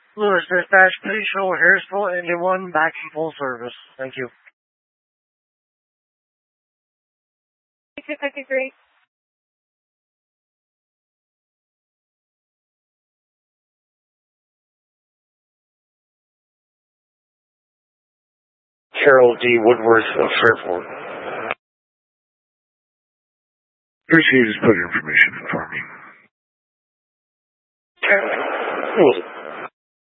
Lewis Dispatch, please show Harrisville Engine 1 back in full service. Thank you. 253. Carol D. Woodworth of Fairport. Appreciate his put information in for me. Carol.